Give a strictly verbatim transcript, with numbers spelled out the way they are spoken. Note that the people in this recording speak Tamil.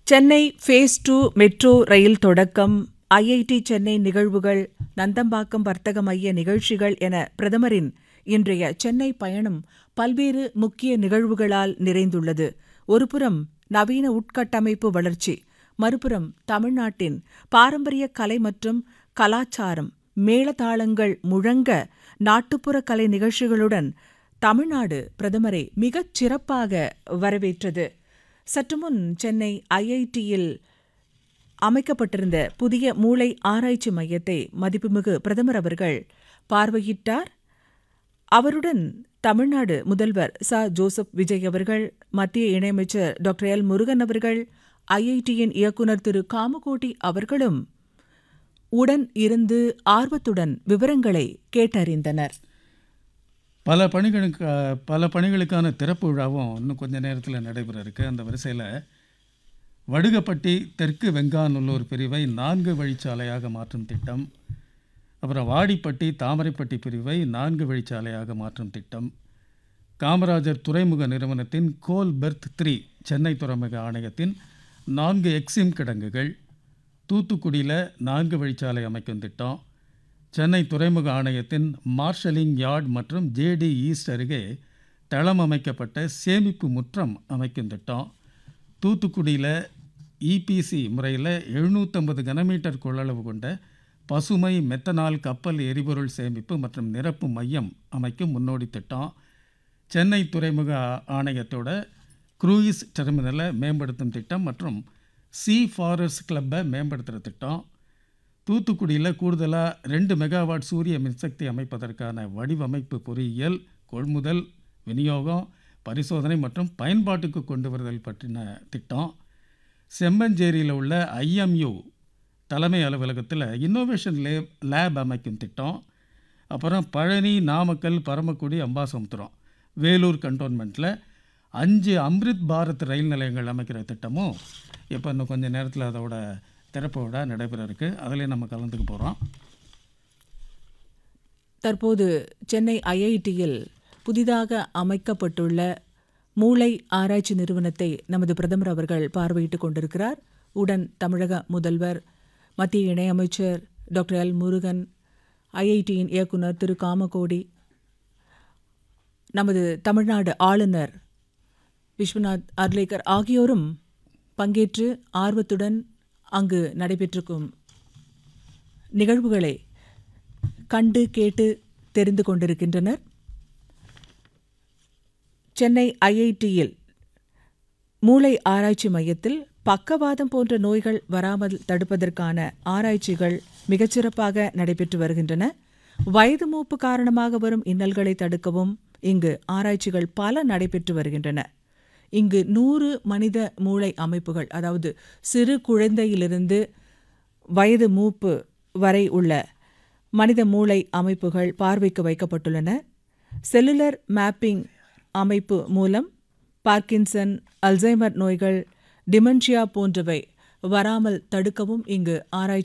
Chennai face two metro rail தொடக்கம், ஐஐடி சென்னை நிகழ்வுகள், நந்தம்பாக்கம் வர்த்தக மைய நிகழ்ச்சிகள் என பிரதமரின் இன்றைய சென்னை பயணம் பல்வேறு முக்கிய நிகழ்வுகளால் நிறைந்துள்ளது. ஒருபுறம் நவீன உட்கட்டமைப்பு வளர்ச்சி, மறுபுறம் தமிழ்நாட்டின் பாரம்பரிய கலை மற்றும் கலாச்சாரம், மேளதாளங்கள் முழங்க நாட்டுப்புற கலை நிகழ்ச்சிகளுடன் தமிழ்நாடு பிரதமரை மிகச் சிறப்பாக வரவேற்றது. சற்றுமுன் சென்னை ஐஐடியில் அமைக்கப்பட்டிருந்த புதிய மூளை ஆராய்ச்சி மையத்தை மதிப்புமிகு பிரதமர் அவர்கள் பார்வையிட்டார். அவருடன் தமிழ்நாடு முதல்வர் ச ஜோசப் விஜய் அவர்கள், மத்திய இணையமைச்சர் டாக்டர் எல் முருகன் அவர்கள், ஐஐடியின் இயக்குநர் திரு காமகோட்டி அவர்களும் உடன் இருந்து ஆர்வத்துடன் விவரங்களை கேட்டறிந்தனர். பல பணிகளுக்கு பல பணிகளுக்கான திறப்பு விழாவும் இன்னும் கொஞ்ச நேரத்தில் நடைபெற இருக்கு. அந்த வரிசையில் வடுகப்பட்டி தெற்கு வெங்காநல்லூர் பிரிவை நான்கு வழிச்சாலையாக மாற்றும் திட்டம், அப்புறம் வாடிப்பட்டி தாமரைப்பட்டி பிரிவை நான்கு வழிச்சாலையாக மாற்றும் திட்டம், காமராஜர் துறைமுக நிறுவனத்தின் கோல் பெர்த் த்ரீ சென்னை துறைமுக ஆணையத்தின் நான்கு எக்ஸிம் கிடங்குகள், தூத்துக்குடியில் நான்கு வழிச்சாலை அமைக்கும் திட்டம், சென்னை துறைமுக ஆணையத்தின் மார்ஷலிங் யார்ட் மற்றும் ஜேடி ஈஸ்ட் அருகே தளம் அமைக்கப்பட்ட சேமிப்பு முற்றம் அமைக்கும் திட்டம், தூத்துக்குடியில் இபிசி முறையில் எழுநூற்றம்பது கனமீட்டர் கொள்ளளவு கொண்ட பசுமை மெத்தனால் கப்பல் எரிபொருள் சேமிப்பு மற்றும் நிரப்பு மையம் அமைக்கும் முன்னோடி திட்டம், சென்னை துறைமுக ஆணையத்தோட க்ரூயிஸ் டெர்மினலை மேம்படுத்தும் திட்டம் மற்றும் சி ஃபாரஸ்ட் கிளப்பை மேம்படுத்துகிற திட்டம், தூத்துக்குடியில் கூடுதலாக ரெண்டு மெகாவாட் சூரிய மின்சக்தி அமைப்பதற்கான வடிவமைப்பு பொறியியல், கொள்முதல், விநியோகம், பரிசோதனை மற்றும் பயன்பாட்டுக்கு கொண்டு வருதல் பற்றின திட்டம், செம்மஞ்சேரியில் உள்ள ஐஎம்யூ தலைமை அலுவலகத்தில் இன்னோவேஷன் லேப் லேப் அமைக்கும் திட்டம், அப்புறம் பழனி, நாமக்கல், பரமக்குடி, அம்பாசமுத்திரம், வேலூர் கண்டோன்மெண்ட்டில் அஞ்சு அம்ரித் பாரத் ரயில் நிலையங்கள் அமைக்கிற திட்டமும் இப்போ இன்னும் கொஞ்சம் நேரத்தில் அதோட திறப்பு விழா நடைபெற இருக்கு. அதிலே நம்ம கலந்துக்க போகிறோம். தற்போது சென்னை ஐஐடியில் புதிதாக அமைக்கப்பட்டுள்ள மூளை ஆராய்ச்சி நிறுவனத்தை நமது பிரதமர் அவர்கள் பார்வையிட்டுக் கொண்டிருக்கிறார். உடன் தமிழக முதல்வர், மத்திய இணையமைச்சர் டாக்டர் எல் முருகன், ஐஐடியின் இயக்குநர் திரு காமகோடி, நமது தமிழ்நாடு ஆளுநர் விஸ்வநாத் அர்லேக்கர் ஆகியோரும் பங்கேற்று ஆர்வத்துடன் அங்கு நடைபெற்றிருக்கும் நிகழ்வுகளை கண்டு கேட்டு தெரிந்து கொண்டிருக்கின்றனர். சென்னை ஐஐடியில் மூளை ஆராய்ச்சி மையத்தில் பக்கவாதம் போன்ற நோய்கள் வராமல் தடுப்பதற்கான ஆராய்ச்சிகள் மிகச்சிறப்பாக நடைபெற்று வருகின்றன. வயது மூப்பு காரணமாக வரும் இன்னல்களை தடுக்கவும் இங்கு ஆராய்ச்சிகள் பல நடைபெற்று வருகின்றன. இங்கு நூறு மனித மூளை அமைப்புகள், அதாவது சிறு குழந்தையிலிருந்து வயது மூப்பு வரை உள்ள மனித மூளை அமைப்புகள் பார்வைக்கு வைக்கப்பட்டுள்ளன. செல்லுலர் மேப்பிங் அமைப்பு மூலம் பார்க்கின்சன், அல்சைமர் நோய்கள், டிமென்ஷியா போன்றவை வராமல் தடுக்கவும் இங்கு ஆராய்ச்சி